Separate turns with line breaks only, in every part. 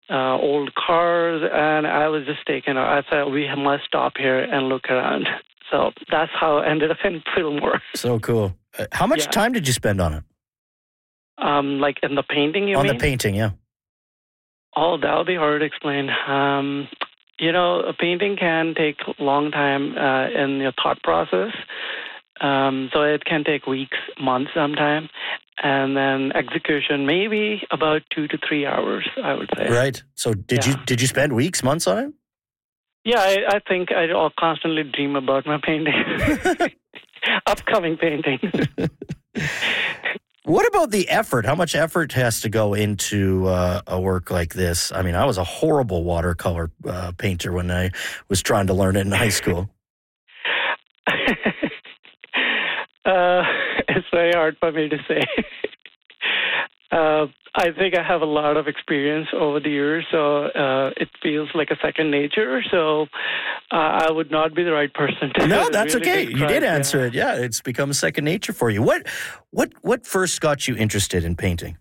old cars, and I was just taken. I said, we must stop here and look around. So that's how I ended up in Fillmore.
So cool. How much time did you spend on it?
Like in the painting, you mean?
On the painting, yeah.
Oh, that'll be hard to explain. A painting can take a long time in your thought process. So it can take weeks, months sometime. And then execution, maybe about 2 to 3 hours, I would say.
Right. So did you spend weeks, months on it?
Yeah, I think I'll constantly dream about my painting. Upcoming paintings.
What about the effort? How much effort has to go into a work like this? I mean, I was a horrible watercolor painter when I was trying to learn it in high school.
It's very hard for me to say. I think I have a lot of experience over the years, so it feels like a second nature. So I would not be the right person to.
No, that's
really
okay.
describe,
You did answer it. Yeah, it's become a second nature for you. What first got you interested in painting?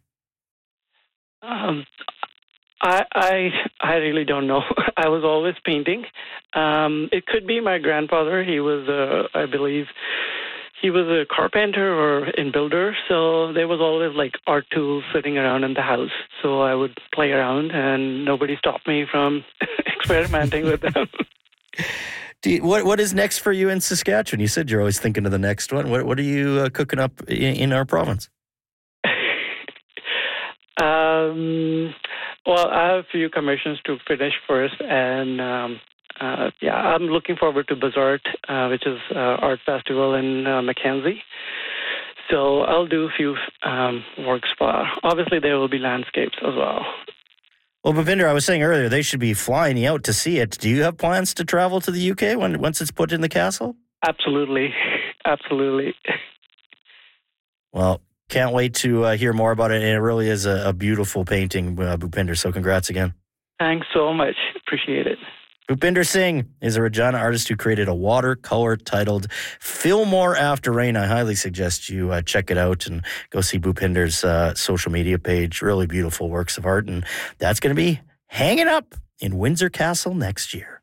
I really don't know. I was always painting. It could be my grandfather. He was, I believe. He was a carpenter or in builder, so there was always like art tools sitting around in the house. So I would play around, and nobody stopped me from experimenting with them.
What is next for you in Saskatchewan? You said you're always thinking of the next one. What are you cooking up in our province?
Well, I have a few commissions to finish first, and I'm looking forward to Bazaart, which is art festival in Mackenzie. So I'll do a few works. Obviously, there will be landscapes as well.
Well, Bhupinder, I was saying earlier, they should be flying you out to see it. Do you have plans to travel to the UK once it's put in the castle?
Absolutely. Absolutely.
Well, can't wait to hear more about it. And it really is a beautiful painting, Bhupinder. So congrats again.
Thanks so much. Appreciate it.
Bhupinder Singh is a Regina artist who created a watercolor titled Fillmore After Rain. I highly suggest you check it out and go see Bhupinder's social media page. Really beautiful works of art. And that's going to be hanging up in Windsor Castle next year.